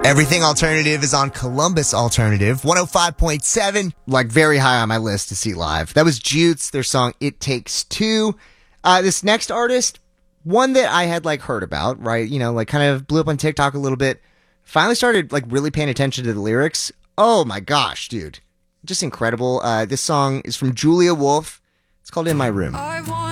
Everything Alternative is on Columbus Alternative, 105.7, like very high on my list to see live. That was Jutes, their song It Takes Two. This next artist, one that I had like heard about, right? You know, like kind of blew up on TikTok a little bit. Finally started like really paying attention to the lyrics. Oh my gosh, dude. Just incredible. This song is from Julia Wolf. It's called In My Room.